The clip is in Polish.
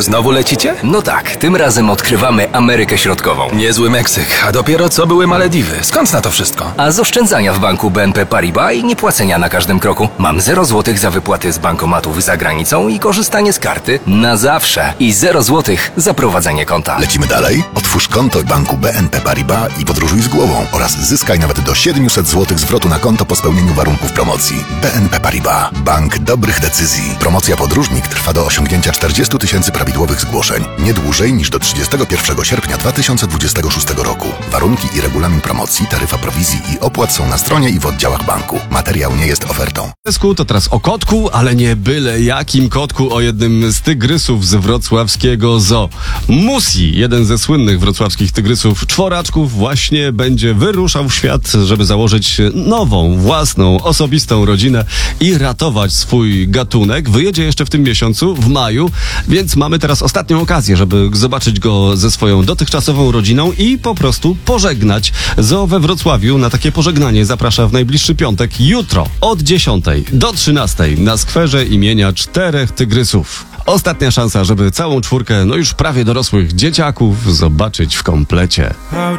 Znowu lecicie? No tak, tym razem odkrywamy Amerykę Środkową. Niezły Meksyk, a dopiero co były Malediwy. Skąd na to wszystko? A z oszczędzania w banku BNP Paribas i niepłacenia na każdym kroku. Mam 0 zł za wypłaty z bankomatów za granicą i korzystanie z karty na zawsze. I 0 zł za prowadzenie konta. Lecimy dalej? Otwórz konto w banku BNP Paribas i podróżuj z głową oraz zyskaj nawet do 700 zł zwrotu na konto po spełnieniu warunków promocji. BNP Paribas. Bank dobrych decyzji. Promocja Podróżnik trwa do osiągnięcia 40 000 prawidłowych zgłoszeń. Nie dłużej niż do 31 sierpnia 2026 roku. Warunki i regulamin promocji, taryfa prowizji i opłat są na stronie i w oddziałach banku. Materiał nie jest ofertą. To teraz o kotku, ale nie byle jakim kotku, o jednym z tygrysów z wrocławskiego zoo. Musi, jeden ze słynnych wrocławskich tygrysów czworaczków, właśnie będzie wyruszał w świat, żeby założyć nową, własną, osobistą rodzinę i ratować swój gatunek. Wyjedzie jeszcze w tym miesiącu, w maju, więc mamy teraz ostatnią okazję, żeby zobaczyć go ze swoją dotychczasową rodziną i po prostu pożegnać. Zoo we Wrocławiu na takie pożegnanie zaprasza w najbliższy piątek, jutro od 10 do 13 na skwerze imienia 4 tygrysów. Ostatnia szansa, żeby całą czwórkę, już prawie dorosłych dzieciaków zobaczyć w komplecie.